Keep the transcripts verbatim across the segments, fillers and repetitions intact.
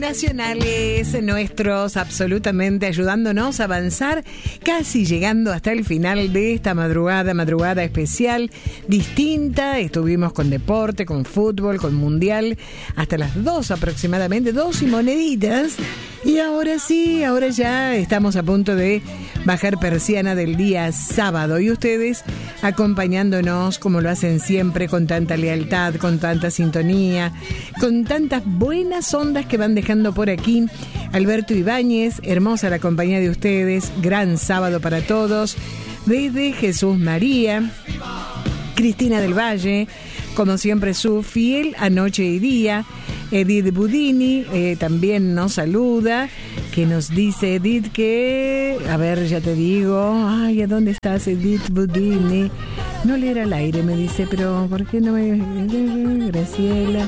nacionales nuestros, absolutamente ayudándonos a avanzar, casi llegando hasta el final de esta madrugada, madrugada especial, distinta. Estuvimos con deporte, con fútbol, con mundial, hasta las dos aproximadamente, dos y moneditas. Y ahora sí, ahora ya estamos a punto de bajar persiana del día sábado. Y ustedes acompañándonos como lo hacen siempre, con tanta lealtad, con tanta sintonía, con tantas buenas ondas que van dejando por aquí. Alberto Ibáñez, hermosa la compañía de ustedes. Gran sábado para todos. Desde Jesús María, Cristina del Valle, como siempre su fiel a noche y día. Edith Budini eh, también nos saluda, que nos dice Edith que, a ver, ya te digo, ay, ¿a dónde estás, Edith Budini? No leer al aire, me dice, pero ¿por qué no me...? Graciela,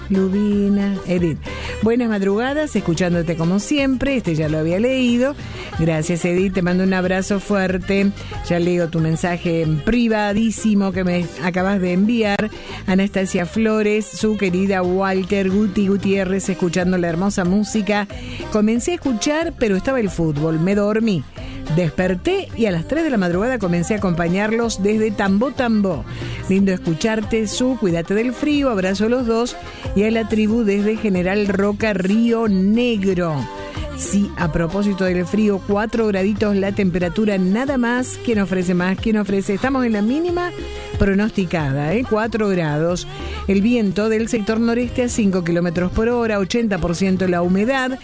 Lubina, Edith. Buenas madrugadas, escuchándote como siempre, este ya lo había leído. Gracias, Edith, te mando un abrazo fuerte. Ya leo tu mensaje privadísimo que me acabas de enviar. Anastasia Flores, su querida Walter Guti Gutiérrez, escuchando la hermosa música. Comencé a escuchar, pero estaba el fútbol, me dormí. Desperté y a las tres de la madrugada comencé a acompañarlos desde Tambó Tambó. Lindo escucharte, Su, cuídate del frío, abrazo a los dos. Y a la tribu desde General Roca, Río Negro. Sí, a propósito del frío, cuatro graditos la temperatura, nada más. ¿Quién ofrece más? ¿Quién ofrece? Estamos en la mínima pronosticada, ¿eh? cuatro grados. El viento del sector noreste a cinco kilómetros por hora, ochenta por ciento la humedad.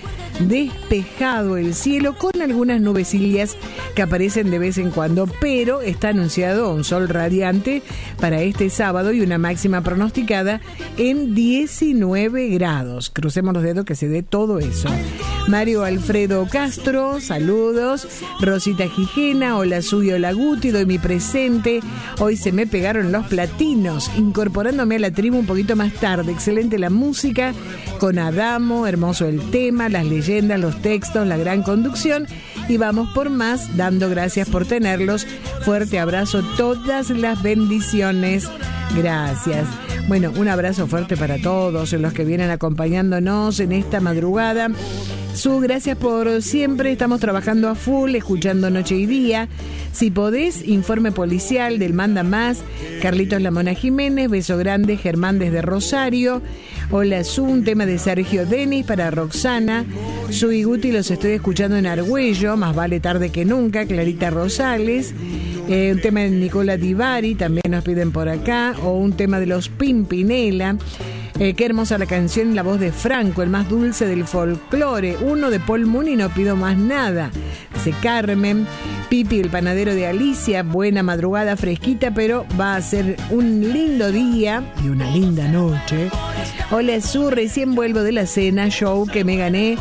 Despejado el cielo con algunas nubecillas que aparecen de vez en cuando, pero está anunciado un sol radiante para este sábado y una máxima pronosticada en diecinueve grados. Crucemos los dedos que se dé todo eso. Mario Alfredo Castro, saludos. Rosita Gijena, hola Suyo, hola Guti, doy mi presente. Hoy se me pegaron los platinos, incorporándome a la tribu un poquito más tarde. Excelente la música, con Adamo, hermoso el tema, las leyendas, los textos, la gran conducción. Y vamos por más, dando gracias por tenerlos. Fuerte abrazo, todas las bendiciones. Gracias. Bueno, un abrazo fuerte para todos los que vienen acompañándonos en esta madrugada. Su, gracias por siempre, estamos trabajando a full, escuchando noche y día. Si podés, informe policial del Manda Más. Carlitos Lamona Jiménez, beso grande, Germán desde Rosario. Hola Su, un tema de Sergio Denis para Roxana. Su y Guti, los estoy escuchando en Argüello, más vale tarde que nunca, Clarita Rosales. Eh, un tema de Nicola Divari, también nos piden por acá. O un tema de los Pimpinela. Eh, qué hermosa la canción y la voz de Franco, el más dulce del folclore. Uno de Paul Moon y no pido más nada. Dice Carmen. Pipi, el panadero de Alicia. Buena madrugada, fresquita, pero va a ser un lindo día y una linda noche. Hola Su, recién vuelvo de la cena, show que me gané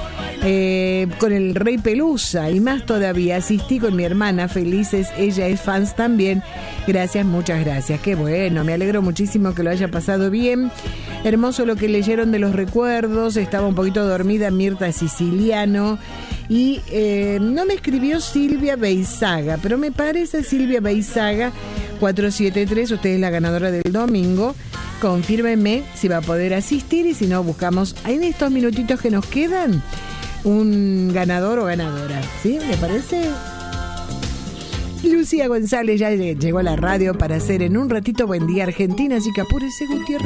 eh, con el Rey Pelusa y más todavía. Asistí con mi hermana, felices, ella es fans también. Gracias, muchas gracias. Qué bueno, me alegro muchísimo que lo haya pasado bien. Hermoso lo que leyeron de los recuerdos. Estaba un poquito dormida Mirta Siciliano. Y eh, no me escribió Silvia Beizaga, pero me parece Silvia Beizaga cuatro siete tres, usted es la ganadora del domingo. Confírmeme si va a poder asistir y si no, buscamos en estos minutitos que nos quedan un ganador o ganadora. ¿Sí? ¿Me parece? Lucía González ya llegó a la radio para hacer en un ratito Buen Día Argentina, así que apúrese, Gutiérrez.